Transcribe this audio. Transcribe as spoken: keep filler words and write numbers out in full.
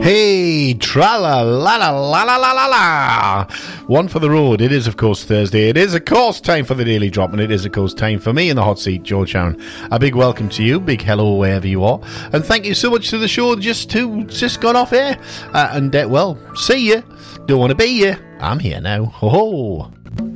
Hey, tra la la la la la la la la. One for the road. It is, of course, Thursday. It is, of course, time for the Daily Drop, and it is, of course, time for me in the hot seat, George Sharon. A big welcome to you, big hello wherever you are, and thank you so much to the show just to just got off air. Uh, and uh, well, see you. Don't want to be you. I'm here now. Ho ho.